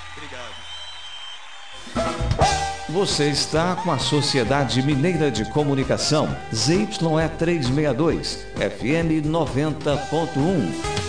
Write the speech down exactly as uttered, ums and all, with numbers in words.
Você está com a Sociedade Mineira de Comunicação, Z Y E trezentos e sessenta e dois, F M noventa ponto um.